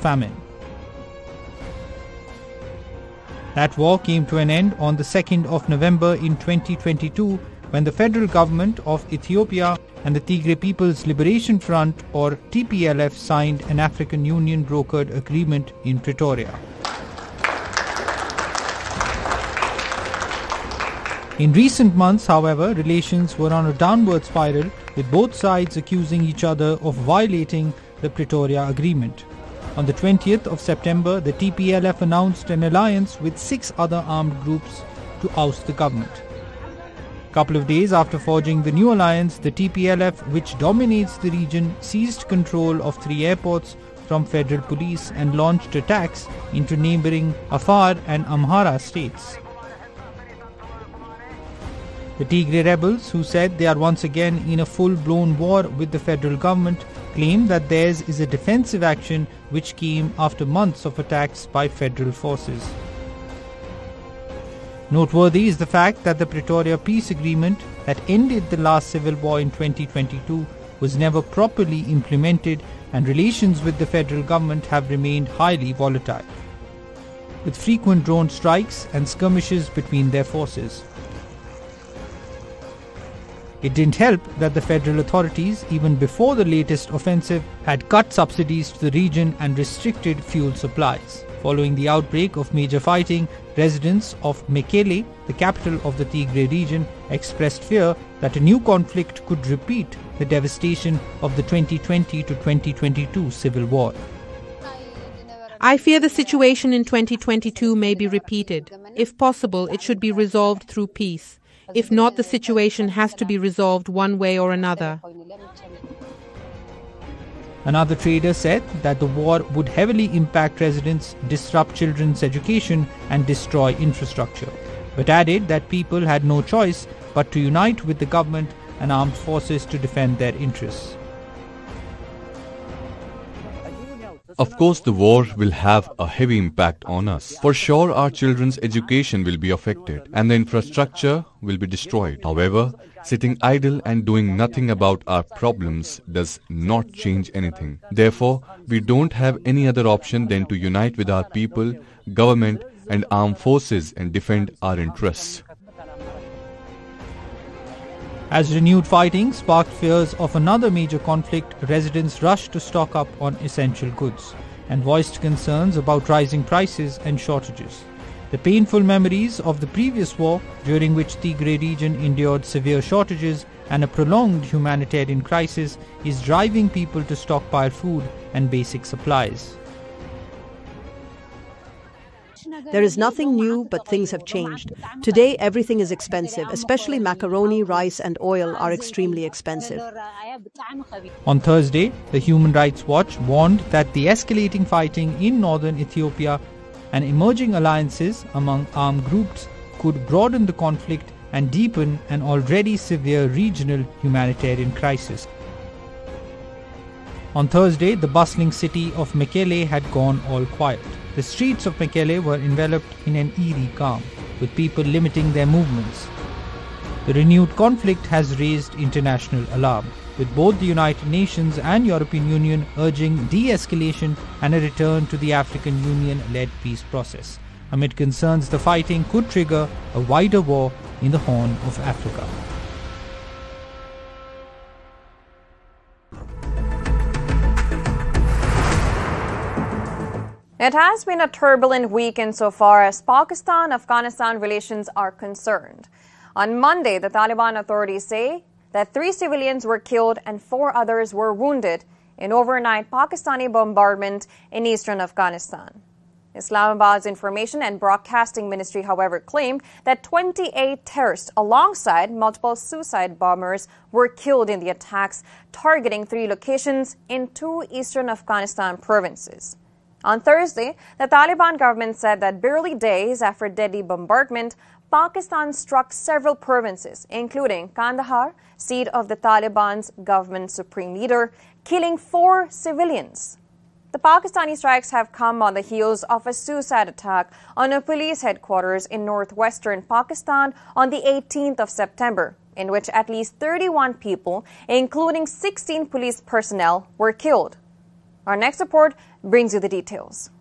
famine. That war came to an end on the 2nd of November in 2022 when the federal government of Ethiopia and the Tigray People's Liberation Front or TPLF signed an African Union brokered agreement in Pretoria. In recent months, however, relations were on a downward spiral, with both sides accusing each other of violating the Pretoria Agreement. On the 20th of September, the TPLF announced an alliance with 6 other armed groups to oust the government. A couple of days after forging the new alliance, the TPLF, which dominates the region, seized control of 3 airports from federal police and launched attacks into neighboring Afar and Amhara states. The Tigray rebels, who said they are once again in a full-blown war with the federal government, claim that theirs is a defensive action which came after months of attacks by federal forces. Noteworthy is the fact that the Pretoria Peace Agreement that ended the last civil war in 2022 was never properly implemented, and relations with the federal government have remained highly volatile, with frequent drone strikes and skirmishes between their forces. It didn't help that the federal authorities, even before the latest offensive, had cut subsidies to the region and restricted fuel supplies. Following the outbreak of major fighting, residents of Mekelle, the capital of the Tigray region, expressed fear that a new conflict could repeat the devastation of the 2020 to 2022 civil war. I fear the situation in 2022 may be repeated. If possible, it should be resolved through peace. If not, the situation has to be resolved one way or another. Another trader said that the war would heavily impact residents, disrupt children's education, and destroy infrastructure, but added that people had no choice but to unite with the government and armed forces to defend their interests. Of course, the war will have a heavy impact on us. For sure, our children's education will be affected and the infrastructure will be destroyed. However, sitting idle and doing nothing about our problems does not change anything. Therefore, we don't have any other option than to unite with our people, government, and armed forces and defend our interests. As renewed fighting sparked fears of another major conflict, residents rushed to stock up on essential goods and voiced concerns about rising prices and shortages. The painful memories of the previous war, during which Tigray region endured severe shortages and a prolonged humanitarian crisis, is driving people to stockpile food and basic supplies. There is nothing new, but things have changed. Today, everything is expensive, especially macaroni, rice, and oil are extremely expensive. On Thursday, the Human Rights Watch warned that the escalating fighting in northern Ethiopia and emerging alliances among armed groups could broaden the conflict and deepen an already severe regional humanitarian crisis. On Thursday, the bustling city of Mekelle had gone all quiet. The streets of Mekelle were enveloped in an eerie calm, with people limiting their movements. The renewed conflict has raised international alarm, with both the United Nations and European Union urging de-escalation and a return to the African Union-led peace process, amid concerns the fighting could trigger a wider war in the Horn of Africa. It has been a turbulent week insofar as Pakistan-Afghanistan relations are concerned. On Monday, the Taliban authorities say that 3 civilians were killed and 4 others were wounded in overnight Pakistani bombardment in eastern Afghanistan. Islamabad's Information and Broadcasting Ministry, however, claimed that 28 terrorists alongside multiple suicide bombers were killed in the attacks targeting 3 locations in 2 eastern Afghanistan provinces. On Thursday, the Taliban government said that barely days after deadly bombardment, Pakistan struck several provinces, including Kandahar, seat of the Taliban's government supreme leader, killing 4 civilians. The Pakistani strikes have come on the heels of a suicide attack on a police headquarters in northwestern Pakistan on the 18th of September, in which at least 31 people, including 16 police personnel, were killed. Our next report brings you the details.